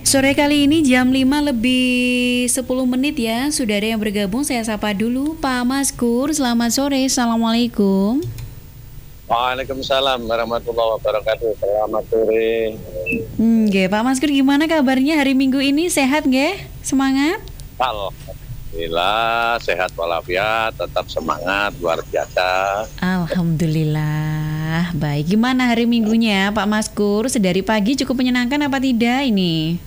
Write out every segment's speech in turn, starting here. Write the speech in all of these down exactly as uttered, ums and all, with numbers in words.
Sore kali ini jam lima lebih sepuluh menit ya. Sudah ada yang bergabung, saya sapa dulu Pak Maskur. Selamat sore, Assalamualaikum. Waalaikumsalam warahmatullahi wabarakatuh. Selamat sore. Hmm, nggih, Pak Maskur, gimana kabarnya hari Minggu ini? Sehat nggih? Semangat? Alhamdulillah sehat walafiat, tetap semangat luar biasa. Alhamdulillah. Baik, gimana hari Minggunya Pak Maskur? Sedari pagi cukup menyenangkan apa tidak ini?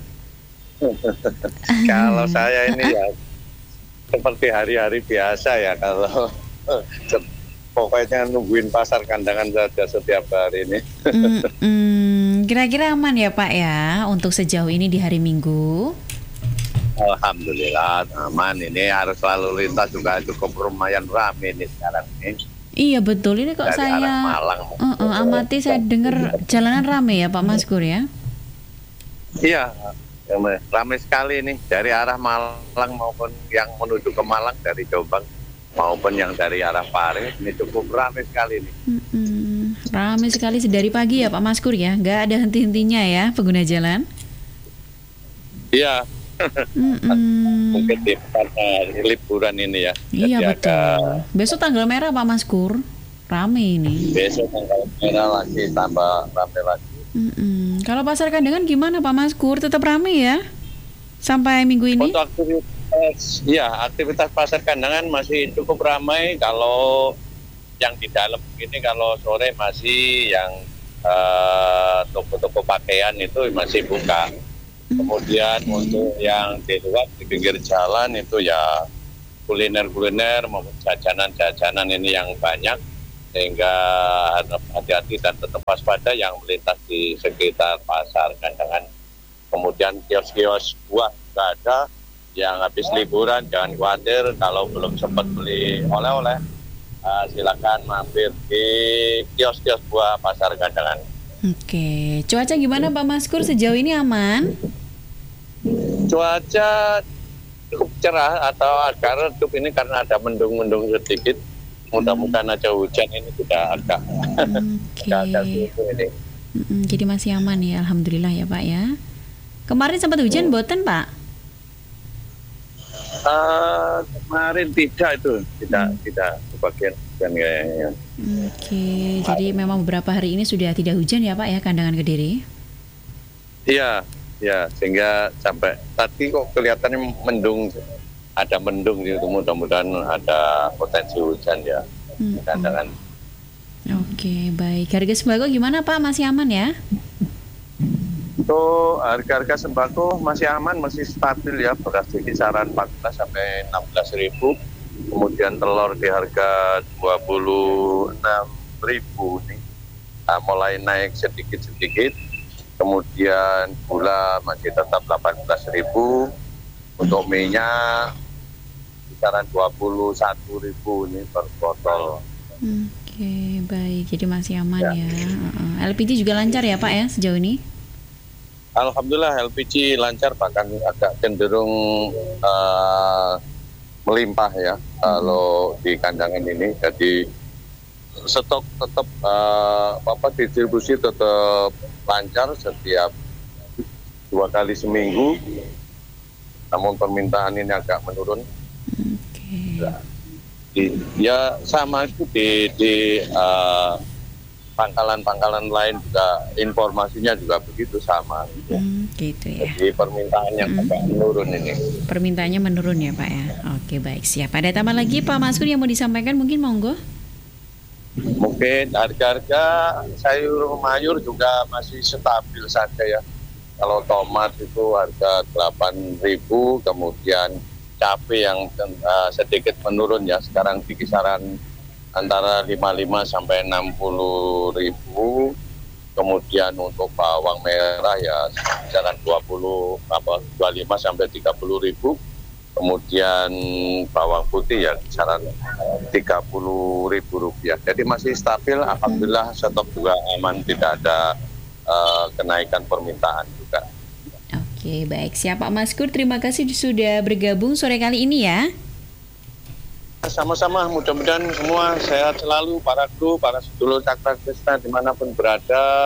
Kalau saya ini ya seperti hari-hari biasa ya, kalau pokoknya nungguin pasar kandangan saja setiap hari ini. Mm-mm. Kira-kira aman ya Pak ya untuk sejauh ini di hari Minggu? Alhamdulillah aman. Ini harus lalu lintas juga cukup lumayan ramai ini sekarang ini. Iya betul, ini kok Dari saya arah Malang. uh, uh, amati saya dengar jalanan ramai ya Pak Maskur ya. Iya, ramai sekali ini dari arah Malang maupun yang menuju ke Malang dari Jombang maupun yang dari arah Pare, ini cukup ramai sekali ini. Mm-mm. Ramai sekali sedari pagi ya Pak Maskur ya, nggak ada henti-hentinya ya pengguna jalan. Iya. Mm-mm. Mungkin di karena liburan ini ya. Iya Jadi betul. agak, Besok tanggal merah Pak Maskur, ramai ini. besok tanggal merah lagi tambah ramai lagi. Mm-mm. Kalau pasar kandangan gimana Pak Maskur? Tetap ramai ya sampai minggu ini? Untuk aktivitas, ya aktivitas pasar kandangan masih cukup ramai. Kalau yang di dalam ini, kalau sore masih yang uh, toko-toko pakaian itu masih buka. Kemudian untuk yang di luar di pinggir jalan itu ya kuliner-kuliner maupun jajanan-jajanan ini yang banyak, sehingga harus hati-hati dan tetap waspada yang melintas di sekitar pasar kandangan. Kemudian kios-kios buah juga ada yang habis liburan, jangan khawatir kalau belum sempat beli oleh-oleh, uh, silakan mampir di kios-kios buah pasar kandangan. Oke, cuaca gimana Pak Maskur, sejauh ini aman? Cuaca cukup cerah atau agak redup ini karena ada mendung-mendung sedikit. Mudah-mudahan aja hujan ini sudah agak Oke. agak suhu ini. Mm-mm, jadi masih aman ya, alhamdulillah ya Pak ya. Kemarin sempat hujan boten Pak? Uh, kemarin tidak itu, tidak Hmm. tidak sebagian hujan kayaknya. Oke, jadi memang beberapa hari ini sudah tidak hujan ya Pak ya, kandangan Kediri? Iya, ya sehingga sampai tadi kok kelihatannya mendung, ada mendung gitu. Mudah-mudahan ada potensi hujan ya. Hmm. Kandangan. Oke, baik. Harga sembako gimana Pak? Masih aman ya? Untuk harga-harga sembako masih aman, masih stabil ya, beras di kisaran empat belas sampai enam belas ribu. Kemudian telur di harga dua puluh enam ribu nih. Nah, mulai naik sedikit-sedikit. Kemudian gula masih tetap delapan belas ribu. Untuk minyak kisaran dua puluh satu ribu nih per botol. Oke, baik. Jadi masih aman Ya. ya. Uh-uh. L P G juga lancar ya Pak ya sejauh ini? Alhamdulillah L P G lancar, bahkan agak cenderung uh, melimpah ya kalau di kandangan ini. Jadi stok tetap uh, apa distribusi tetap lancar setiap dua kali seminggu. Namun permintaan ini agak menurun. Oke. Ya, di, ya sama itu di, di uh, pangkalan-pangkalan lain juga informasinya juga begitu sama. Gitu. Hmm, gitu ya. Jadi permintaan yang Hmm. agak menurun ini. Permintaannya menurun ya Pak ya. Oke, baik, siap. Ada tambah lagi Pak Maskur yang mau disampaikan, mungkin monggo. Mungkin harga-harga sayur mayur juga masih stabil saja ya. Kalau tomat itu harga delapan ribu, kemudian cabai yang uh, sedikit menurun ya, sekarang di kisaran antara lima puluh lima sampai enam puluh ribu. Kemudian untuk bawang merah ya kisaran dua puluh apa dua puluh lima sampai tiga puluh ribu. Kemudian bawang putih ya kisaran tiga puluh ribu rupiah. Jadi masih stabil, alhamdulillah stok juga aman, tidak ada uh, kenaikan permintaan juga. Oke, baik. Siap Pak Maskur, terima kasih sudah bergabung sore kali ini ya. Sama-sama, mudah-mudahan semua sehat selalu, para kru, para sedulur Cakra Krisna dimanapun berada,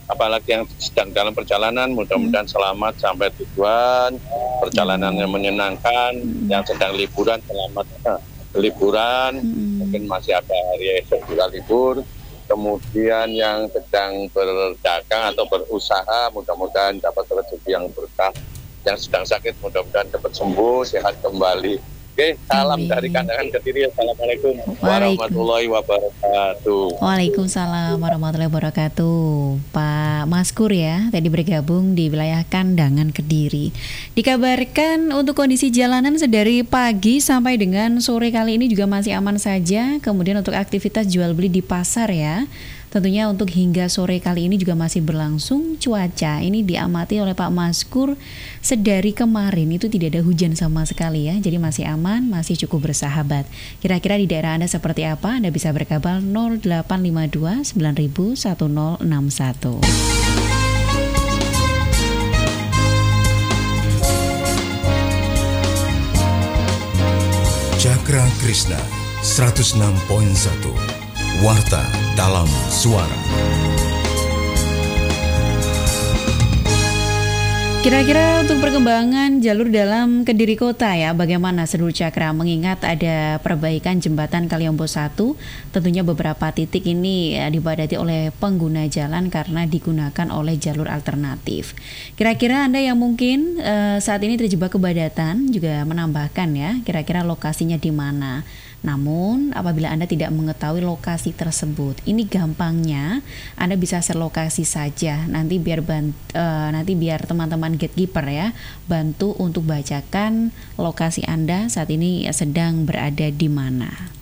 apalagi yang sedang dalam perjalanan, mudah-mudahan hmm. selamat sampai tujuan, perjalanannya menyenangkan, hmm. yang sedang liburan selamat liburan, hmm. mungkin masih ada hari esok juga libur. Kemudian yang sedang berdagang atau berusaha, mudah-mudahan dapat rezeki yang berkah. Yang sedang sakit, mudah-mudahan dapat sembuh, sehat kembali. Oke, salam Amin. Dari Kandangan Kediri. Assalamualaikum warahmatullahi wabarakatuh. Waalaikumsalam warahmatullahi wabarakatuh. Pak Maskur ya, tadi bergabung di wilayah Kandangan Kediri. Dikabarkan untuk kondisi jalanan sedari pagi sampai dengan sore kali ini juga masih aman saja. Kemudian untuk aktivitas jual beli di pasar ya, tentunya untuk hingga sore kali ini juga masih berlangsung. Cuaca ini diamati oleh Pak Maskur sedari kemarin itu tidak ada hujan sama sekali ya. Jadi masih aman, masih cukup bersahabat. Kira-kira di daerah Anda seperti apa? Anda bisa berkabar nol delapan lima dua sembilan nol satu nol enam satu. Cakra Krishna seratus enam koma satu Warta dalam Suara. Kira-kira untuk perkembangan jalur dalam Kediri Kota ya, bagaimana seluruh Cakra mengingat ada perbaikan jembatan Kaliombo satu, tentunya beberapa titik ini ya, dipadati oleh pengguna jalan karena digunakan oleh jalur alternatif. Kira-kira Anda yang mungkin uh, saat ini terjebak kepadatan juga menambahkan ya, kira-kira lokasinya di mana. Namun apabila Anda tidak mengetahui lokasi tersebut, ini gampangnya Anda bisa share lokasi saja. Nanti biar bant, uh, nanti biar teman-teman gatekeeper ya bantu untuk bacakan lokasi Anda saat ini sedang berada di mana.